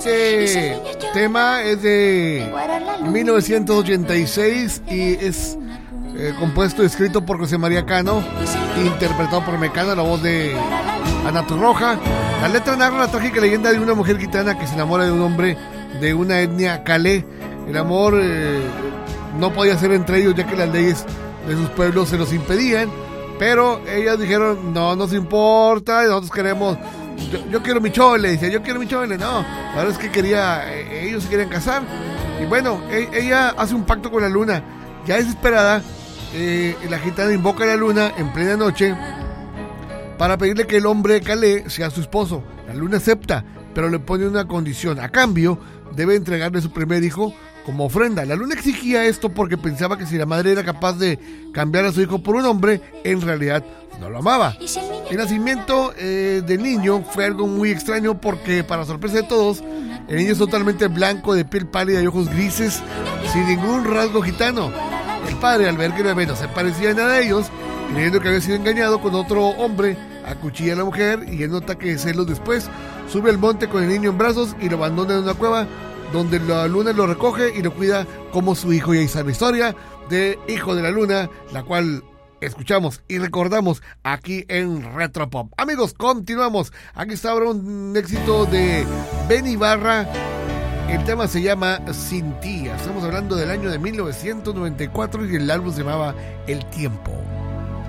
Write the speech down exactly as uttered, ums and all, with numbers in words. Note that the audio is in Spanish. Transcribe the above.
Este tema es de mil novecientos ochenta y seis y es eh, compuesto y escrito por José María Cano, interpretado por Mecano, la voz de Ana Torroja. La letra narra la trágica leyenda de una mujer gitana que se enamora de un hombre de una etnia calé. El amor eh, no podía ser entre ellos, ya que las leyes de sus pueblos se los impedían, pero ellas dijeron, no nos importa, nosotros queremos, yo, yo quiero mi chole, dice, yo quiero mi chole. No, la verdad es que quería, eh, ellos se querían casar, y bueno, e, ella hace un pacto con la luna. Ya desesperada, eh, la gitana invoca a la luna en plena noche para pedirle que el hombre calé sea su esposo. La luna acepta, pero le pone una condición: a cambio debe entregarle su primer hijo como ofrenda. La luna exigía esto porque pensaba que si la madre era capaz de cambiar a su hijo por un hombre, en realidad no lo amaba. El nacimiento eh, del niño fue algo muy extraño porque, para sorpresa de todos, el niño es totalmente blanco, de piel pálida y ojos grises, sin ningún rasgo gitano. El padre, al ver que el bebé no se parecía a nada de ellos, creyendo que había sido engañado con otro hombre, acuchilla a la mujer y él nota que celos después sube al monte con el niño en brazos y lo abandona en una cueva, donde la luna lo recoge y lo cuida como su hijo. Y ahí está la historia de Hijo de la Luna, la cual escuchamos y recordamos aquí en Retropop. Amigos, continuamos. Aquí está ahora un éxito de Ben Ibarra. El tema se llama Sin Ti. Estamos hablando del año de mil novecientos noventa y cuatro y el álbum se llamaba El Tiempo.